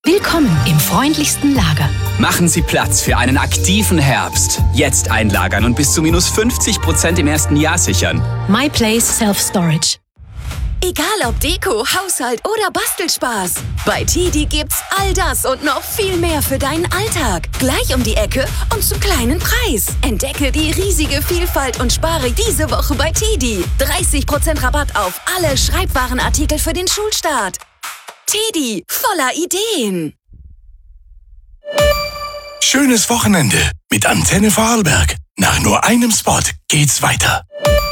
Willkommen im freundlichsten Lager. Machen Sie Platz für einen aktiven Herbst. Jetzt einlagern und bis zu minus 50% im ersten Jahr sichern. MyPlace Self-Storage. Egal ob Deko, Haushalt oder Bastelspaß. Bei TIDI gibt's all das und noch viel mehr für deinen Alltag. Gleich um die Ecke und zum kleinen Preis. Entdecke die riesige Vielfalt und spare diese Woche bei TIDI. 30% Rabatt auf alle Schreibwarenartikel für den Schulstart. TIDI, voller Ideen. Schönes Wochenende mit Antenne Vorarlberg. Nach nur einem Spot geht's weiter.